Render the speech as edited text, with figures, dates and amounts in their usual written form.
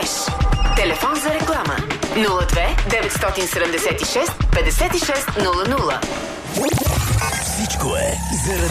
живееш. Телефон за реклама 02 976 5600. Всичко е заради